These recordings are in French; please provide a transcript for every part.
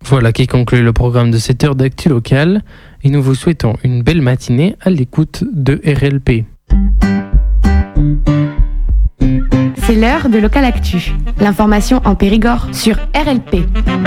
Voilà qui conclut le programme de cette heure d'actu locale et nous vous souhaitons une belle matinée à l'écoute de RLP. C'est l'heure de Local Actu. L'information en Périgord sur RLP.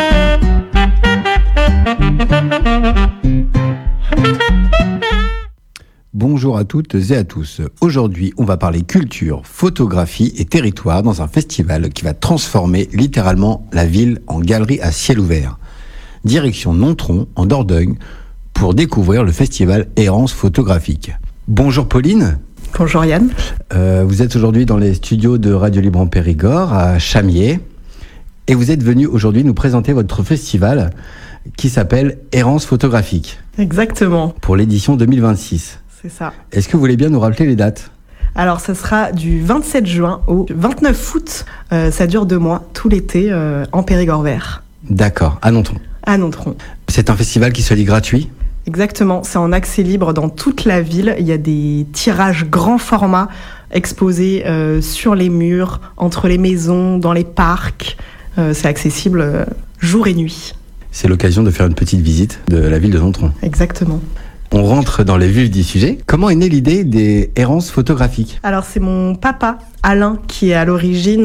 Bonjour à toutes et à tous. Aujourd'hui, on va parler culture, photographie et territoire dans un festival qui va transformer littéralement la ville en galerie à ciel ouvert. Direction Nontron, en Dordogne, pour découvrir le festival Errance photographique. Bonjour Pauline. Bonjour Yann. Vous êtes aujourd'hui dans les studios de Radio Libre en Périgord, à Chamiers. Et vous êtes venu aujourd'hui nous présenter votre festival qui s'appelle Errance photographique. Exactement. Pour l'édition 2026. C'est ça. Est-ce que vous voulez bien nous rappeler les dates ? Alors, ça sera du 27 juin au 29 août. Ça dure 2 mois, tout l'été, en Périgord vert. D'accord, à Nontron. À Nontron. C'est un festival qui se dit gratuit ? Exactement, c'est en accès libre dans toute la ville. Il y a des tirages grand format exposés sur les murs, entre les maisons, dans les parcs. C'est accessible jour et nuit. C'est l'occasion de faire une petite visite de la ville de Nontron. Exactement. On rentre dans les vifs du sujet. Comment est née l'idée des errances photographiques ? Alors c'est mon papa, Alain, qui est à l'origine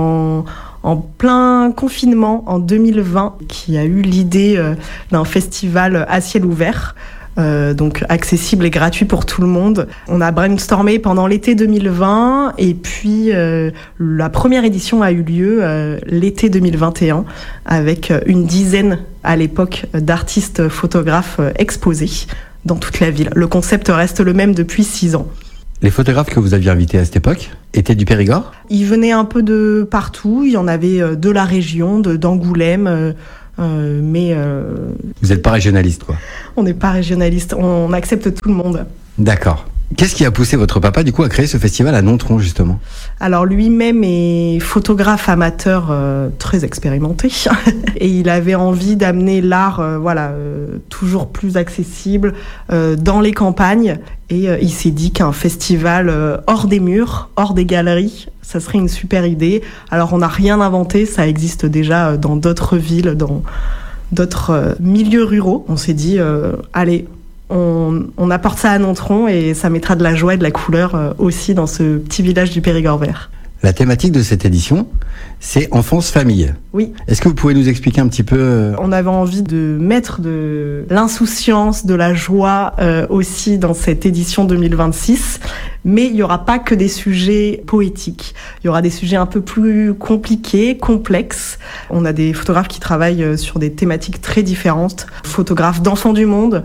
en plein confinement en 2020, qui a eu l'idée d'un festival à ciel ouvert, donc accessible et gratuit pour tout le monde. On a brainstormé pendant l'été 2020 et puis la première édition a eu lieu l'été 2021 avec une dizaine à l'époque d'artistes photographes exposés dans toute la ville. Le concept reste le même depuis 6 ans. Les photographes que vous aviez invités à cette époque étaient du Périgord ? Ils venaient un peu de partout. Il y en avait de la région, d'Angoulême, mais... Vous n'êtes pas régionaliste, quoi ? On n'est pas régionaliste, on accepte tout le monde. D'accord. Qu'est-ce qui a poussé votre papa, du coup, à créer ce festival à Nontron, justement ? Alors, lui-même est photographe amateur très expérimenté. Et il avait envie d'amener l'art toujours plus accessible dans les campagnes. Et il s'est dit qu'un festival hors des murs, hors des galeries, ça serait une super idée. Alors, on n'a rien inventé, ça existe déjà dans d'autres villes, dans d'autres milieux ruraux. On s'est dit, allez... On apporte ça à Nontron et ça mettra de la joie et de la couleur aussi dans ce petit village du Périgord vert. La thématique de cette édition, c'est enfance-famille. Oui. Est-ce que vous pouvez nous expliquer un petit peu On avait envie de mettre de l'insouciance, de la joie aussi dans cette édition 2026. Mais il n'y aura pas que des sujets poétiques. Il y aura des sujets un peu plus compliqués, complexes. On a des photographes qui travaillent sur des thématiques très différentes. Photographes d'enfants du monde.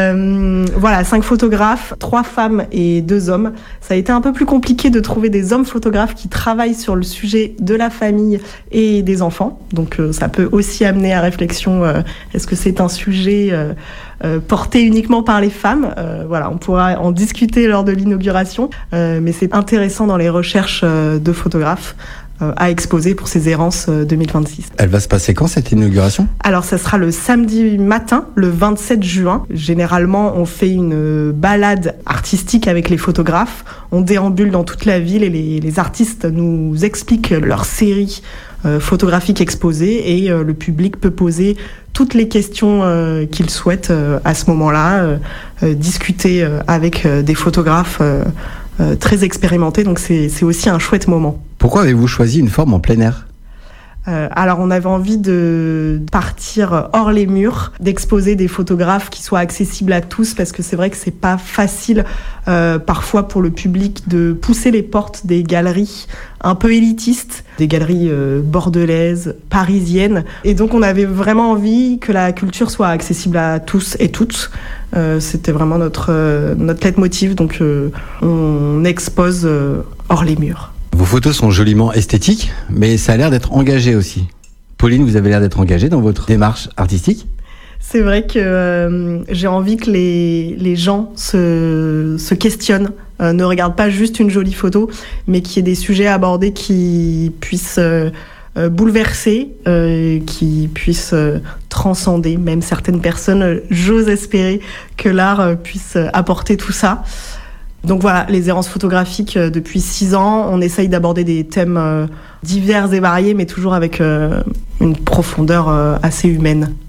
5 photographes, 3 femmes et 2 hommes. Ça a été un peu plus compliqué de trouver des hommes photographes qui travaillent sur le sujet de la famille et des enfants. Donc ça peut aussi amener à réflexion. Est-ce que c'est un sujet porté uniquement par les femmes? On pourra en discuter lors de l'inauguration. Mais c'est intéressant dans les recherches de photographes à exposer pour ces errances 2026. Elle va se passer quand, cette inauguration ? Alors, ça sera le samedi matin, le 27 juin. Généralement, on fait une balade artistique avec les photographes. On déambule dans toute la ville et les artistes nous expliquent leur série photographique exposée et le public peut poser toutes les questions qu'il souhaite à ce moment-là, discuter avec des photographes très expérimentés. Donc, c'est aussi un chouette moment. Pourquoi avez-vous choisi une forme en plein air ? Alors, on avait envie de partir hors les murs, d'exposer des photographes qui soient accessibles à tous, parce que c'est vrai que c'est pas facile parfois pour le public de pousser les portes des galeries un peu élitistes, des galeries bordelaises, parisiennes. Et donc, on avait vraiment envie que la culture soit accessible à tous et toutes. C'était vraiment notre leitmotiv, donc on expose hors les murs. Vos photos sont joliment esthétiques, mais ça a l'air d'être engagé aussi. Pauline, vous avez l'air d'être engagée dans votre démarche artistique ? C'est vrai que j'ai envie que les gens se questionnent, ne regardent pas juste une jolie photo, mais qu'il y ait des sujets abordés qui puissent bouleverser, qui puissent transcender même certaines personnes. J'ose espérer que l'art puisse apporter tout ça. Donc voilà, les errances photographiques, depuis 6 ans, on essaye d'aborder des thèmes divers et variés, mais toujours avec une profondeur assez humaine.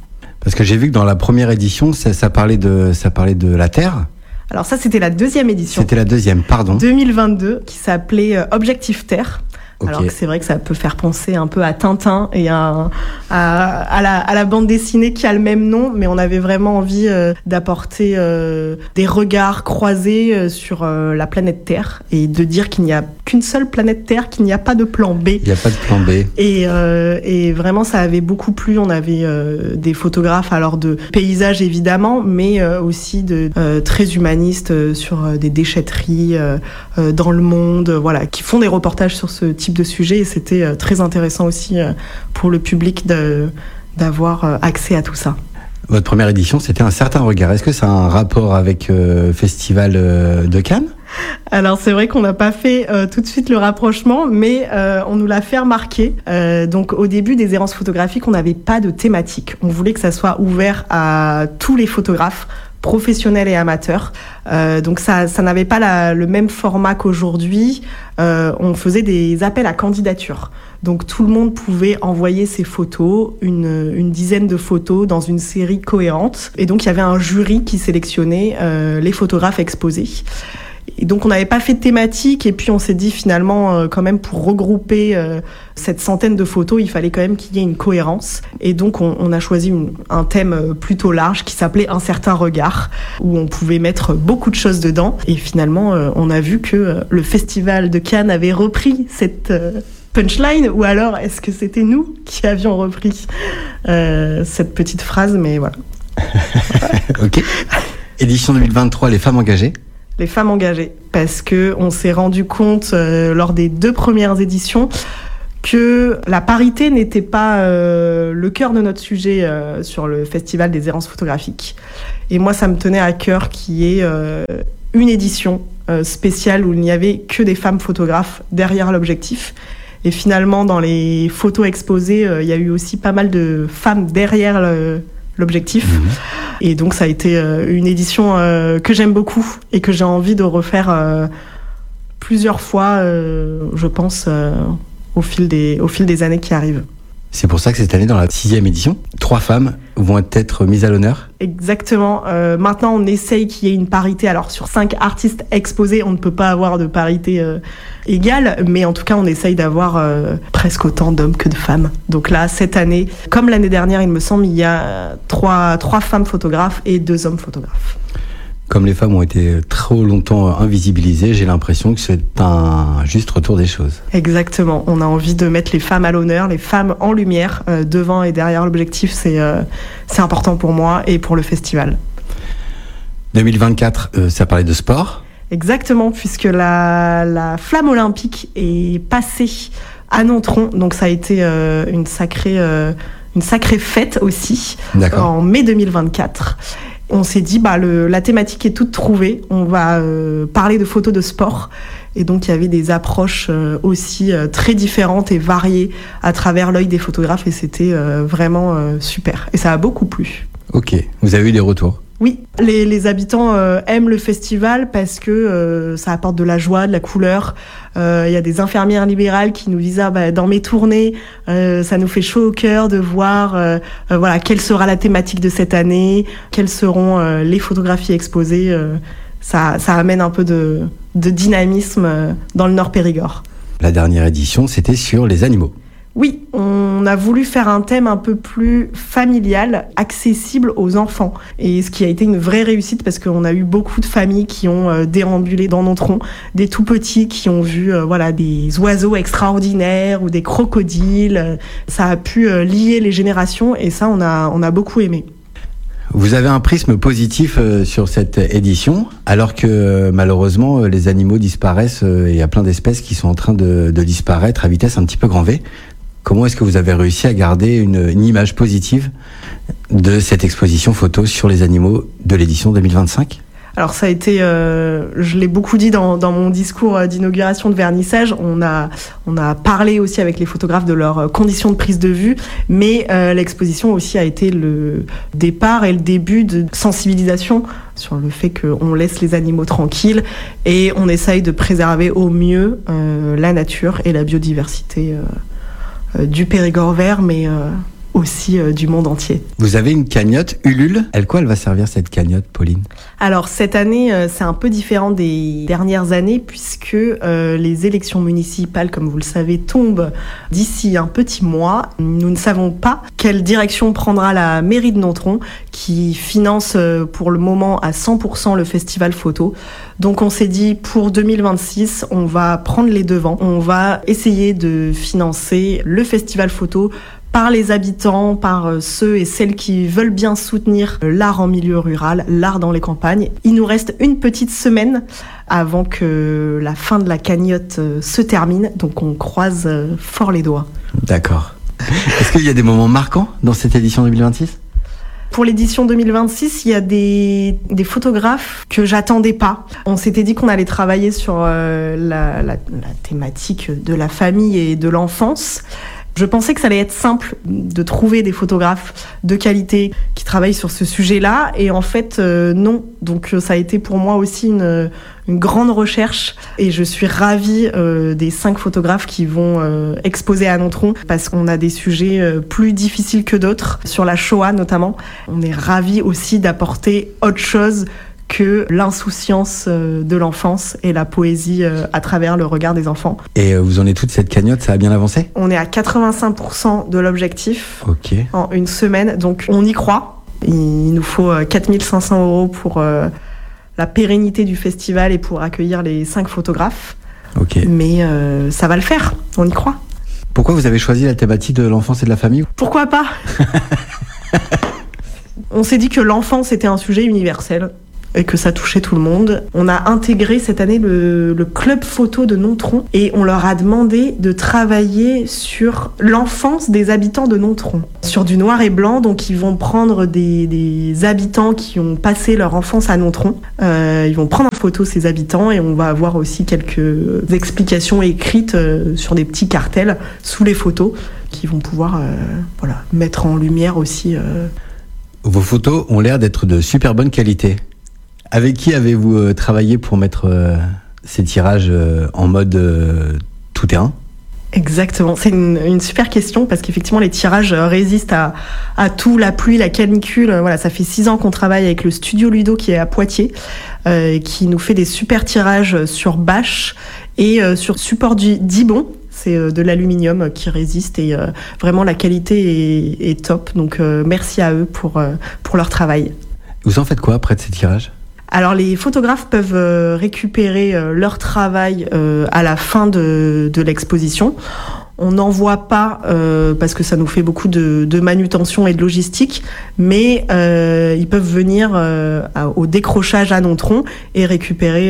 Parce que j'ai vu que dans la première édition, ça parlait de la Terre. Alors ça, c'était la deuxième édition. C'était la deuxième, pardon. 2022, qui s'appelait Objectif Terre. Okay. Alors que c'est vrai que ça peut faire penser un peu à Tintin et à la bande dessinée qui a le même nom, mais on avait vraiment envie d'apporter des regards croisés sur la planète Terre et de dire qu'il n'y a qu'une seule planète Terre, qu'il n'y a pas de plan B. Il n'y a pas de plan B. Et vraiment, ça avait beaucoup plu. On avait des photographes, alors de paysages évidemment, mais aussi de très humanistes sur des déchetteries dans le monde, voilà, qui font des reportages sur ce type de sujet, et c'était très intéressant aussi pour le public d'avoir accès à tout ça. Votre première édition, c'était Un certain regard. Est-ce que ça a un rapport avec Festival de Cannes ? Alors c'est vrai qu'on n'a pas fait tout de suite le rapprochement, mais on nous l'a fait remarquer. Donc au début des errances photographiques, on n'avait pas de thématique. On voulait que ça soit ouvert à tous les photographes, professionnels et amateurs. Donc ça n'avait pas le même format qu'aujourd'hui. On faisait des appels à candidature. Donc tout le monde pouvait envoyer ses photos, une dizaine de photos dans une série cohérente. Et donc il y avait un jury qui sélectionnait les photographes exposés. Et donc on n'avait pas fait de thématique, et puis on s'est dit finalement quand même pour regrouper cette centaine de photos, il fallait quand même qu'il y ait une cohérence. Et donc on a choisi un thème plutôt large qui s'appelait Un certain regard, où on pouvait mettre beaucoup de choses dedans. Et finalement on a vu que le Festival de Cannes avait repris cette punchline, ou alors est-ce que c'était nous qui avions repris cette petite phrase, mais voilà. Ok. Édition 2023, les femmes engagées. Les femmes engagées, parce que on s'est rendu compte lors des 2 premières éditions que la parité n'était pas le cœur de notre sujet sur le Festival des errances photographiques. Et moi, ça me tenait à cœur qu'il y ait une édition spéciale où il n'y avait que des femmes photographes derrière l'objectif. Et finalement, dans les photos exposées, il y a eu aussi pas mal de femmes derrière l'objectif. Mmh. Et donc ça a été une édition que j'aime beaucoup et que j'ai envie de refaire plusieurs fois, je pense, au fil des années qui arrivent. C'est pour ça que cette année, dans la 6e édition, 3 femmes vont être mises à l'honneur. Exactement. Maintenant, on essaye qu'il y ait une parité. Alors, sur 5 artistes exposés, on ne peut pas avoir de parité égale, mais en tout cas, on essaye d'avoir presque autant d'hommes que de femmes. Donc là, cette année, comme l'année dernière, il me semble, il y a 3 femmes photographes et 2 hommes photographes. Comme les femmes ont été trop longtemps invisibilisées, j'ai l'impression que c'est un juste retour des choses. Exactement. On a envie de mettre les femmes à l'honneur, les femmes en lumière, devant et derrière l'objectif. C'est important pour moi et pour le festival. 2024, ça parlait de sport. Exactement, puisque la flamme olympique est passée à Nontron. Donc ça a été une sacrée fête aussi. D'accord. En mai 2024. On s'est dit, la thématique est toute trouvée, on va parler de photos de sport. Et donc il y avait des approches aussi très différentes et variées à travers l'œil des photographes, et c'était vraiment super. Et ça a beaucoup plu. Ok, vous avez eu des retours ? Oui, les habitants aiment le festival parce que ça apporte de la joie, de la couleur. Il y a des infirmières libérales qui nous disent dans mes tournées, ça nous fait chaud au cœur de voir quelle sera la thématique de cette année, quelles seront les photographies exposées. Ça amène un peu de dynamisme dans le Nord Périgord. La dernière édition, c'était sur les animaux. Oui, on a voulu faire un thème un peu plus familial, accessible aux enfants. Et ce qui a été une vraie réussite, parce qu'on a eu beaucoup de familles qui ont déambulé dans Nontron, des tout petits qui ont vu des oiseaux extraordinaires ou des crocodiles. Ça a pu lier les générations, et ça, on a beaucoup aimé. Vous avez un prisme positif sur cette édition, alors que malheureusement les animaux disparaissent et il y a plein d'espèces qui sont en train de disparaître à vitesse un petit peu grand V. Comment est-ce que vous avez réussi à garder une image positive de cette exposition photo sur les animaux de l'édition 2025 ? Alors ça a été, je l'ai beaucoup dit dans mon discours d'inauguration de vernissage, on a parlé aussi avec les photographes de leurs conditions de prise de vue, mais l'exposition aussi a été le départ et le début de sensibilisation sur le fait qu'on laisse les animaux tranquilles et on essaye de préserver au mieux la nature et la biodiversité du Périgord vert, mais aussi du monde entier. Vous avez une cagnotte Ulule. Elle va servir cette cagnotte, Pauline? Alors cette année, c'est un peu différent des dernières années puisque les élections municipales, comme vous le savez, tombent d'ici un petit mois. Nous ne savons pas quelle direction prendra la mairie de Nontron qui finance pour le moment à 100% le festival photo. Donc on s'est dit pour 2026, on va prendre les devants. On va essayer de financer le festival photo par les habitants, par ceux et celles qui veulent bien soutenir l'art en milieu rural, l'art dans les campagnes. Il nous reste une petite semaine avant que la fin de la cagnotte se termine, donc on croise fort les doigts. D'accord. Est-ce qu'il y a des moments marquants dans cette édition 2026 ? Pour l'édition 2026, il y a des photographes que j'attendais pas. On s'était dit qu'on allait travailler sur la thématique de la famille et de l'enfance. Je pensais que ça allait être simple de trouver des photographes de qualité qui travaillent sur ce sujet-là, et en fait non. Donc ça a été pour moi aussi une grande recherche, et je suis ravie des 5 photographes qui vont exposer à Nontron, parce qu'on a des sujets plus difficiles que d'autres, sur la Shoah notamment. On est ravis aussi d'apporter autre chose que l'insouciance de l'enfance et la poésie à travers le regard des enfants. Et vous en êtes toute cette cagnotte, ça a bien avancé ? On est à 85% de l'objectif en une semaine, donc on y croit. Il nous faut 4 500 € pour la pérennité du festival et pour accueillir les 5 photographes. Mais ça va le faire, on y croit. Pourquoi vous avez choisi la thématique de l'enfance et de la famille ? Pourquoi pas ? On s'est dit que l'enfance était un sujet universel et que ça touchait tout le monde. On a intégré cette année le club photo de Nontron et on leur a demandé de travailler sur l'enfance des habitants de Nontron, sur du noir et blanc. Donc ils vont prendre des habitants qui ont passé leur enfance à Nontron. Ils vont prendre en photo ces habitants et on va avoir aussi quelques explications écrites sur des petits cartels sous les photos qui vont pouvoir mettre en lumière aussi. Vos photos ont l'air d'être de super bonne qualité. Avec qui avez-vous travaillé pour mettre ces tirages en mode tout terrain ? Exactement, c'est une super question parce qu'effectivement les tirages résistent à tout, la pluie, la canicule. Voilà, ça fait 6 ans qu'on travaille avec le studio Ludo qui est à Poitiers, qui nous fait des super tirages sur bâche et sur support d'Ibon. C'est de l'aluminium qui résiste et vraiment la qualité est top. Donc merci à eux pour leur travail. Vous en faites quoi après de ces tirages ? Alors les photographes peuvent récupérer leur travail à la fin de l'exposition. On n'envoie pas parce que ça nous fait beaucoup de manutention et de logistique, mais ils peuvent venir au décrochage à Nontron et récupérer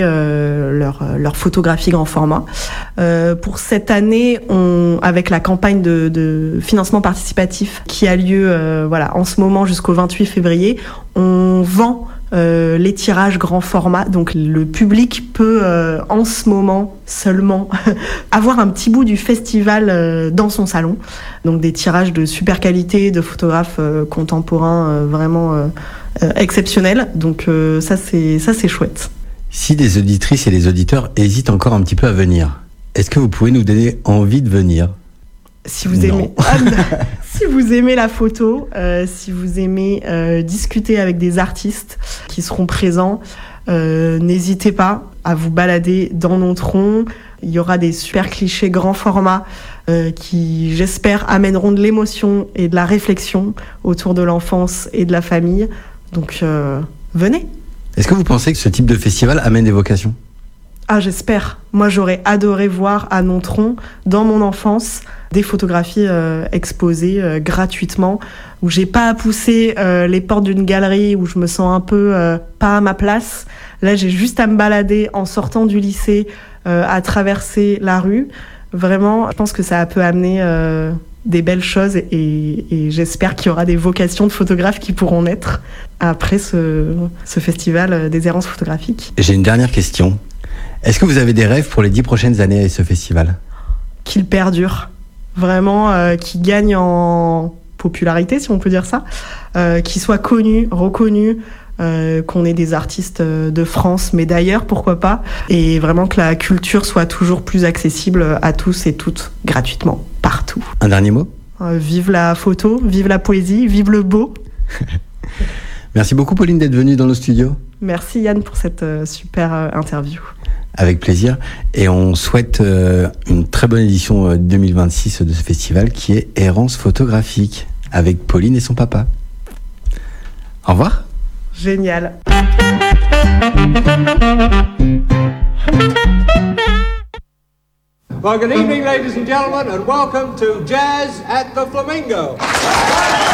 leur photographie grand format. Pour cette année, avec la campagne de financement participatif qui a lieu en ce moment jusqu'au 28 février, on vend les tirages grand format, donc le public peut en ce moment seulement avoir un petit bout du festival dans son salon, donc des tirages de super qualité, de photographes contemporains vraiment exceptionnels, donc ça c'est chouette. Si des auditrices et des auditeurs hésitent encore un petit peu à venir, est-ce que vous pouvez nous donner envie de venir ? Si vous aimez, si vous aimez la photo, si vous aimez discuter avec des artistes qui seront présents, n'hésitez pas à vous balader dans Nontron. Il y aura des super clichés grand format qui, j'espère, amèneront de l'émotion et de la réflexion autour de l'enfance et de la famille. Donc, venez. Est-ce que vous pensez que ce type de festival amène des vocations ? Ah, j'espère. Moi, j'aurais adoré voir à Nontron, dans mon enfance, des photographies exposées gratuitement, où j'ai pas à pousser les portes d'une galerie, où je me sens un peu pas à ma place. Là, j'ai juste à me balader en sortant du lycée, à traverser la rue. Vraiment, je pense que ça peut amener des belles choses et j'espère qu'il y aura des vocations de photographes qui pourront naître après ce festival des errances photographiques. J'ai une dernière question. Est-ce que vous avez des rêves pour les 10 prochaines années avec ce festival ? Qu'il perdure, vraiment, qu'il gagne en popularité, si on peut dire ça, qu'il soit connu, reconnu, qu'on ait des artistes de France, mais d'ailleurs, pourquoi pas, et vraiment que la culture soit toujours plus accessible à tous et toutes, gratuitement, partout. Un dernier mot ? Vive la photo, vive la poésie, vive le beau. Merci beaucoup Pauline d'être venue dans nos studios. Merci Yann pour cette super interview. Avec plaisir. Et on souhaite une très bonne édition 2026 de ce festival qui est Errance photographique avec Pauline et son papa. Au revoir. Génial. Well, good evening, ladies and gentlemen, and welcome to Jazz at the Flamingo.